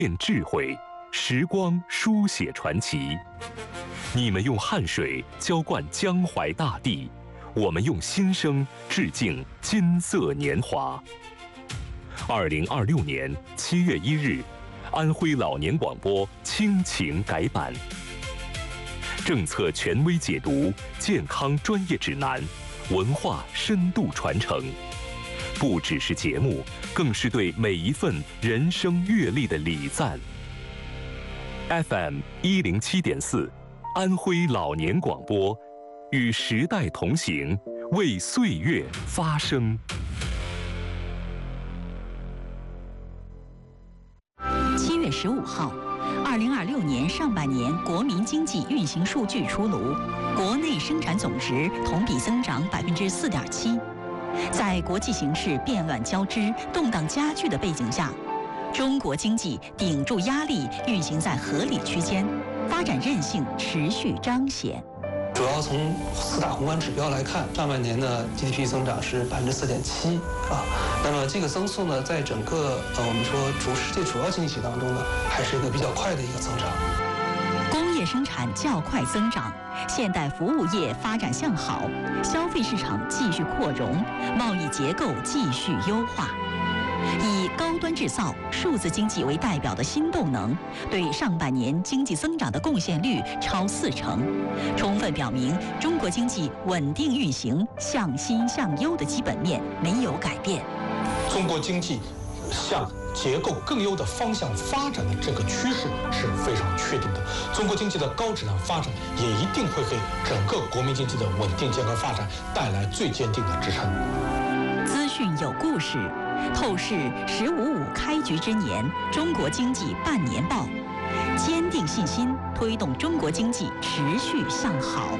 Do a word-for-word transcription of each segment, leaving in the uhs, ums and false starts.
变智慧，时光书写传奇。你们用汗水浇灌江淮大地，我们用心声致敬金色年华。二零二六年七月一日，安徽老年广播亲情改版，政策权威解读，健康专业指南，文化深度传承，不只是节目，更是对每一份人生阅历的礼赞。F M 一零七点四，安徽老年广播，与时代同行，为岁月发声。 七月十五号，二零二六年上半年国民经济运行数据出炉，国内生产总值同比增长百分之四点七。在国际形势变乱交织、动荡加剧的背景下，中国经济顶住压力，运行在合理区间，发展韧性持续彰显。 主要从四大宏观指标来看，上半年的 G D P 增长是百分之四点七啊。那么这个增速呢，在整个呃我们说主世界主要经济体当中呢，还是一个比较快的一个增长。 工业生产较快增长，现代服务业发展向好，消费市场继续扩容，贸易结构继续优化。以高端制造、数字经济为代表的新动能，对上半年经济增长的贡献率超四成，充分表明中国经济稳定运行、向新向优的基本面没有改变。 中国经济向结构更优的方向发展的这个趋势是非常确定的。中国经济的高质量发展也一定会给整个国民经济的稳定健康发展带来最坚定的支撑。 资讯有故事，透视“十五五”开局之年中国经济半年报，坚定信心，推动中国经济持续向好。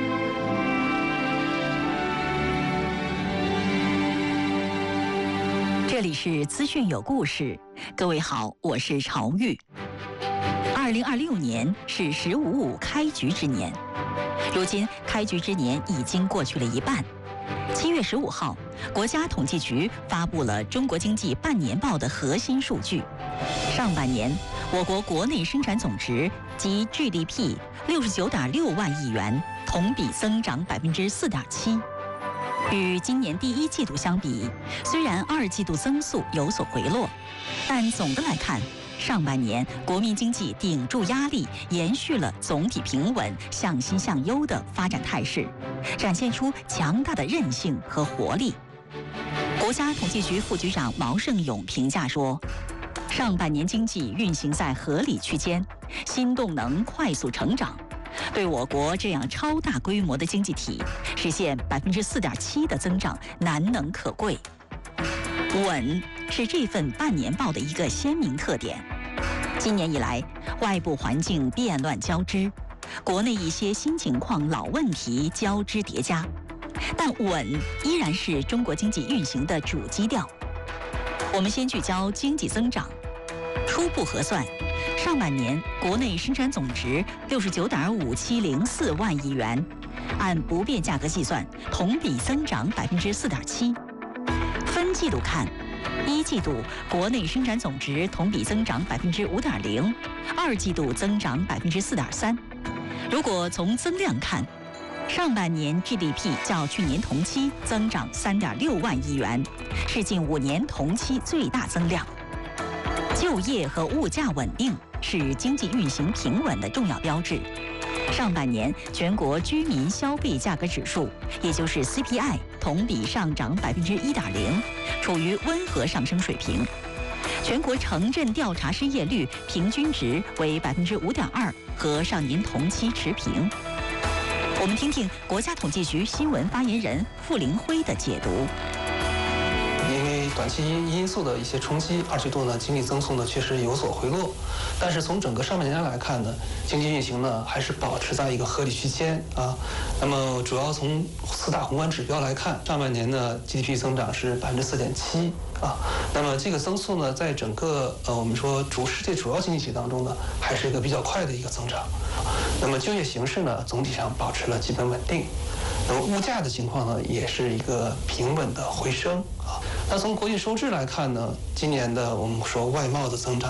这里是资讯有故事，各位好，我是朝玉。二零二六年是“十五五”开局之年，如今开局之年已经过去了一半。七月十五号，国家统计局发布了中国经济半年报的核心数据。上半年，我国国内生产总值及 G D P 六十九点六万亿元，同比增长百分之四点七。与今年第一季度相比，虽然二季度增速有所回落，但总的来看，上半年国民经济顶住压力，延续了总体平稳、向新向优的发展态势，展现出强大的韧性和活力。国家统计局副局长毛盛勇评价说，上半年经济运行在合理区间，新动能快速成长，对我国这样超大规模的经济体实现百分之四点七的增长难能可贵。稳是这份半年报的一个鲜明特点。今年以来，外部环境变乱交织，国内一些新情况、老问题交织叠加，但稳依然是中国经济运行的主基调。我们先聚焦经济增长。初步核算，上半年国内生产总值六十九点五七零四万亿元，按不变价格计算，同比增长百分之四点七。分季度看，一季度国内生产总值同比增长百分之五点零，二季度增长百分之四点三。如果从增量看，上半年 G D P 较去年同期增长三点六万亿元，是近五年同期最大增量。就业和物价稳定是经济运行平稳的重要标志。上半年全国居民消费价格指数，也就是 C P I， 同比上涨百分之一点零，处于温和上升水平。全国城镇调查失业率平均值为百分之五点二，和上年同期持平。我们听听国家统计局新闻发言人傅林辉的解读。 因为短期因素的一些冲击，二季度呢经济增速呢确实有所回落，但是从整个上半年来看呢，经济运行呢还是保持在一个合理区间啊。那么主要从四大宏观指标来看，上半年的 G D P 增长是百分之四点七啊。那么这个增速呢，在整个呃我们说主世界主要经济体当中呢，还是一个比较快的一个增长。那么就业形势呢，总体上保持了基本稳定。那么物价的情况呢，也是一个平稳的回升啊。那从国际收支来看呢，今年的我们说外贸的增长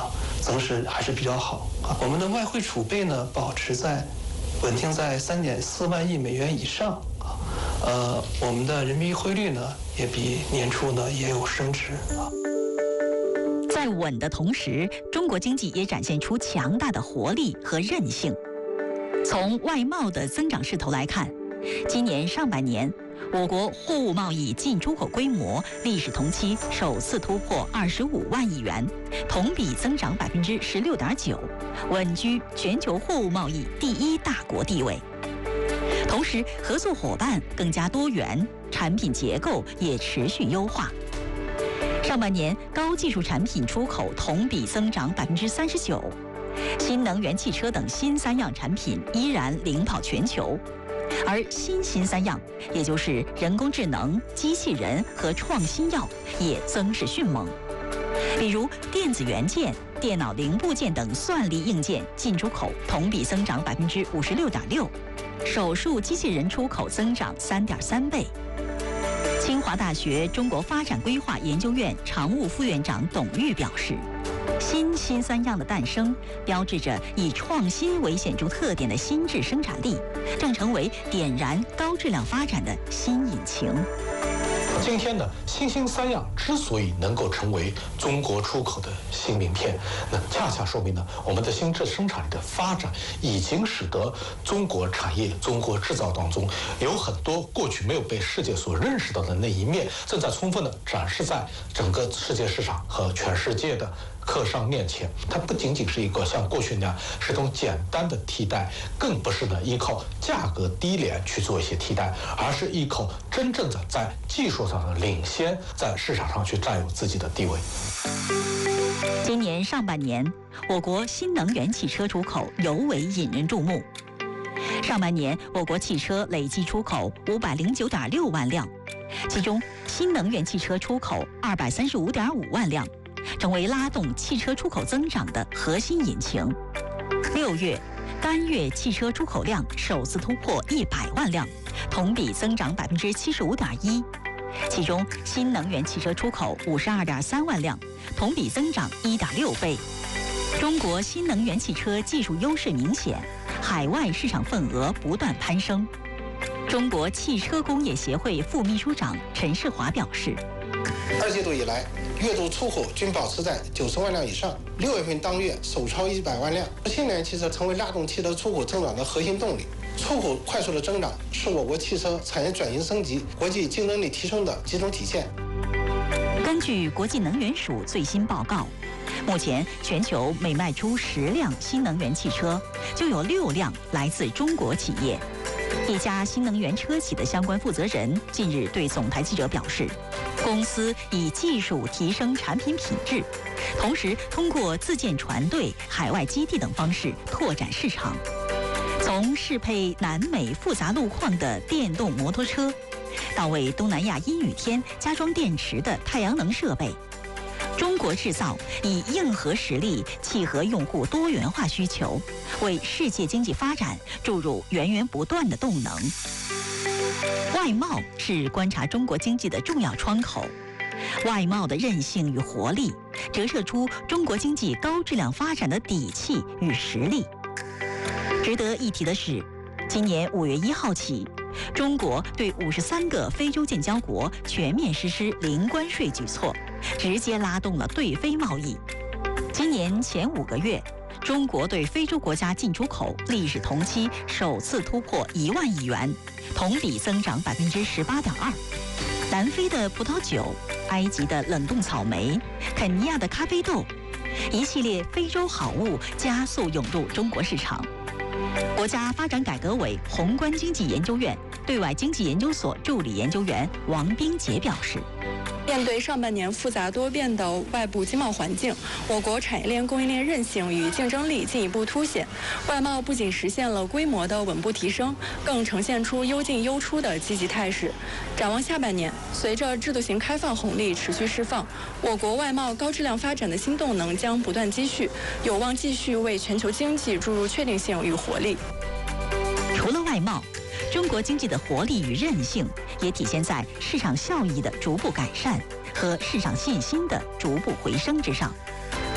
增势还是比较好啊。我们的外汇储备呢，保持在稳定在三点四万亿美元以上啊。呃，我们的人民币汇率呢，也比年初呢也有升值啊。 在稳的同时，中国经济也展现出强大的活力和韧性。从外贸的增长势头来看，今年上半年，我国货物贸易进出口规模历史同期首次突破二十五万亿元，同比增长百分之十六点九，稳居全球货物贸易第一大国地位。同时，合作伙伴更加多元，产品结构也持续优化。上半年高技术产品出口同比增长百分之三十九，新能源汽车等新三样产品依然领跑全球，而新新三样，也就是人工智能、机器人和创新药，也增势迅猛。比如电子元件、电脑零部件等算力硬件进出口同比增长百分之五十六点六，手术机器人出口增长三点三倍。清华大学中国发展规划研究院常务副院长董玉表示，新新三样的诞生，标志着以创新为显著特点的新质生产力，正成为点燃高质量发展的新引擎。 今天的新兴三样之所以能够成为中国出口的新名片，那恰恰说明呢，我们的新质生产力的发展已经使得中国产业、中国制造当中有很多过去没有被世界所认识到的那一面，正在充分的展示在整个世界市场和全世界的客商面前。它不仅仅是一个像过去那样是一种简单的替代，更不是呢依靠价格低廉去做一些替代，而是依靠真正的在技术上的领先，在市场上去占有自己的地位。 今年上半年，我国新能源汽车出口尤为引人注目。上半年，我国汽车累计出口五百零九点六万辆，其中新能源汽车出口二百三十五点五万辆，成为拉动汽车出口增长的核心引擎。六月，单月汽车出口量首次突破一百万辆，同比增长百分之七十五点一。其中，新能源汽车出口五十二点三万辆，同比增长一点六倍。中国新能源汽车技术优势明显，海外市场份额不断攀升。中国汽车工业协会副秘书长陈世华表示， 二季度以来，月度出口均保持在九十万辆以上，六月份当月首超一百万辆。新能源汽车成为拉动汽车出口增长的核心动力。出口快速的增长是我国汽车产业转型升级、国际竞争力提升的集中体现。 根据国际能源署最新报告，目前全球每卖出十辆新能源汽车，就有六辆来自中国企业。一家新能源车企的相关负责人近日对总台记者表示，公司以技术提升产品品质，同时通过自建船队、海外基地等方式拓展市场。从适配南美复杂路况的电动摩托车，到为东南亚阴雨天加装电池的太阳能设备，中国制造以硬核实力契合用户多元化需求，为世界经济发展注入源源不断的动能。外贸是观察中国经济的重要窗口，外贸的韧性与活力，折射出中国经济高质量发展的底气与实力。值得一提的是，今年五月一号起，中国对五十三个非洲建交国全面实施零关税举措，直接拉动了对非贸易。今年前五个月，中国对非洲国家进出口历史同期首次突破一万亿元，同比增长百分之十八点二。南非的葡萄酒、埃及的冷冻草莓、肯尼亚的咖啡豆，一系列非洲好物加速涌入中国市场。国家发展改革委宏观经济研究院对外经济研究所助理研究员王冰杰表示， 面对上半年复杂多变的外部经贸环境，我国产业链供应链韧性与竞争力进一步凸显，外贸不仅实现了规模的稳步提升，更呈现出优进优出的积极态势。展望下半年，随着制度型开放红利持续释放，我国外贸高质量发展的新动能将不断积蓄，有望继续为全球经济注入确定性与活力。 除了外贸，中国经济的活力与韧性也体现在市场效益的逐步改善和市场信心的逐步回升之上。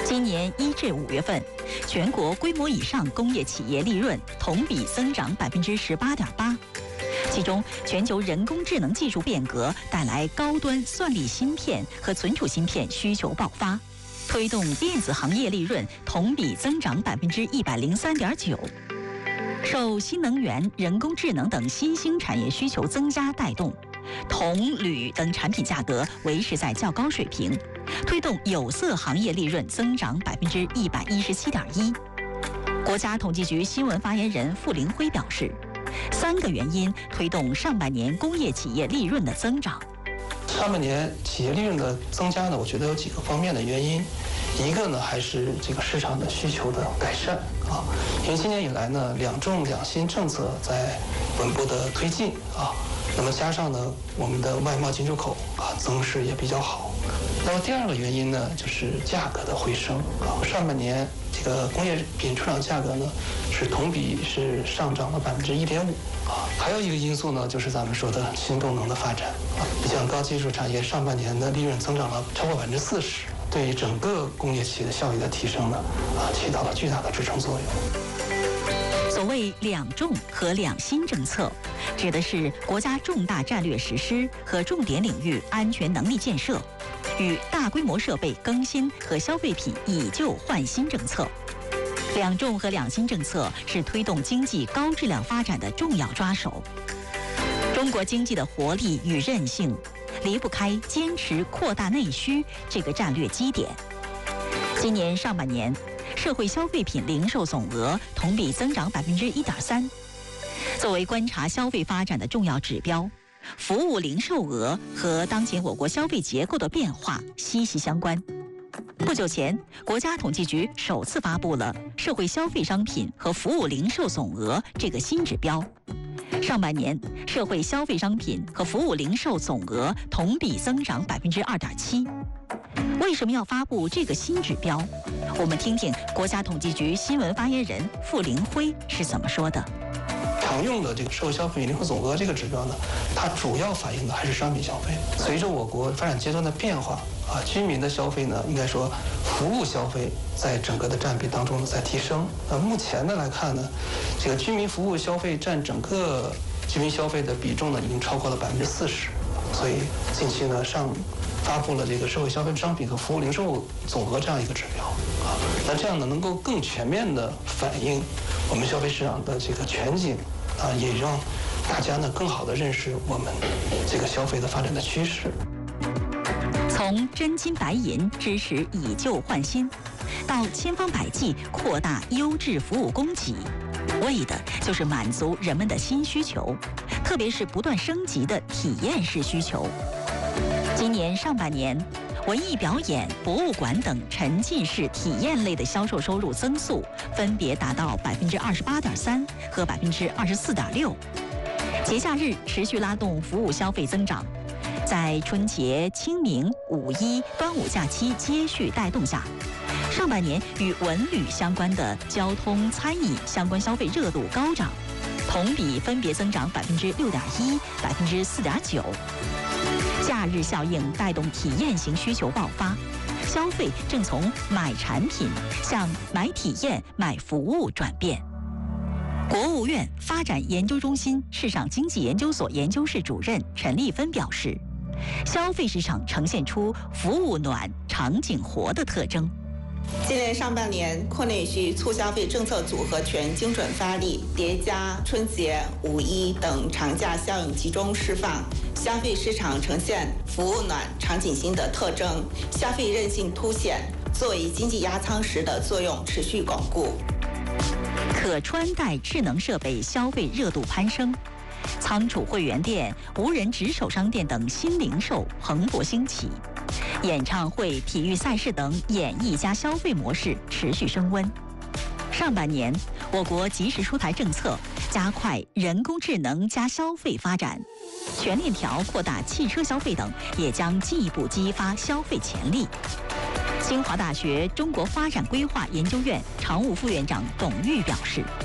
今年一至五月份，全国规模以上工业企业利润同比增长百分之十八点八。其中，全球人工智能技术变革带来高端算力芯片和存储芯片需求爆发，推动电子行业利润同比增长百分之一百零三点九。受新能源、人工智能等新兴产业需求增加带动，铜、铝等产品价格维持在较高水平，推动有色行业利润增长百分之一百一十七点一。国家统计局新闻发言人傅凌辉表示，三个原因推动上半年工业企业利润的增长。 上半年企业利润的增加呢，我觉得有几个方面的原因。一个呢，还是这个市场的需求的改善啊，因为今年以来呢，两重两新政策在稳步的推进啊，那么加上呢，我们的外贸进出口啊增势也比较好。那么第二个原因呢，就是价格的回升啊，上半年这个工业品出厂价格呢是同比是上涨了百分之一点五啊。还有一个因素呢，就是咱们说的新动能的发展啊，你像高技术产业上半年的利润增长了超过百分之四十。对于整个工业企业的效益的提升呢，啊，起到了巨大的支撑作用。 所谓两重和两新政策，指的是国家重大战略实施和重点领域安全能力建设，与大规模设备更新和消费品以旧换新政策。两重和两新政策是推动经济高质量发展的重要抓手。中国经济的活力与韧性离不开坚持扩大内需这个战略基点。今年上半年，社会消费品零售总额同比增长百分之一点三。作为观察消费发展的重要指标，服务零售额和当前我国消费结构的变化息息相关。不久前，国家统计局首次发布了社会消费商品和服务零售总额这个新指标。上半年，社会消费商品和服务零售总额同比增长百分之二点七。为什么要发布这个新指标？我们听听国家统计局新闻发言人傅凌辉是怎么说的。 常用的这个社会消费零售总额这个指标呢，它主要反映的还是商品消费。随着我国发展阶段的变化啊，居民的消费呢，应该说服务消费在整个的占比当中呢在提升。呃，目前呢来看呢，这个居民服务消费占整个居民消费的比重呢已经超过了百分之四十。所以近期呢上发布了这个社会消费商品和服务零售总额这样一个指标啊，那这样呢能够更全面的反映我们消费市场的这个全景。啊，也让大家呢更好地认识我们这个消费的发展的趋势。 从真金白银支持以旧换新，到千方百计扩大优质服务供给，为的就是满足人们的新需求，特别是不断升级的体验式需求。今年上半年，文艺表演、博物馆等沉浸式体验类的销售收入增速分别达到百分之二十八点三和百分之二十四点六。节假日持续拉动服务消费增长，在春节、清明、五一、端午假期接续带动下，上半年与文旅相关的交通、餐饮相关消费热度高涨，同比分别增长百分之六点一、百分之四点九。假日效应带动体验型需求爆发，消费正从买产品向买体验、买服务转变。国务院发展研究中心市场经济研究所研究室主任陈立芬表示，消费市场呈现出服务暖、场景活的特征。 今年上半年，扩内需促消费政策组合拳精准发力，叠加春节、五一等长假效应集中释放，消费市场呈现服务暖、场景新的特征，消费韧性凸显，作为经济压舱石的作用持续巩固。 可穿戴智能设备消费热度攀升，仓储会员店、无人值守商店等新零售蓬勃兴起。演唱会、体育赛事等演艺加消费模式持续升温。上半年，我国及时出台政策，加快人工智能加消费发展，全链条扩大汽车消费等，也将进一步激发消费潜力。清华大学中国发展规划研究院常务副院长董玉表示， 今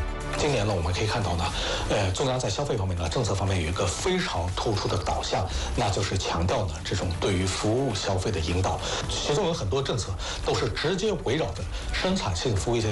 今年呢，我们可以看到呢，呃，中央在消费方面呢，政策方面有一个非常突出的导向，那就是强调呢这种对于服务消费的引导，其中有很多政策都是直接围绕着生产性服务业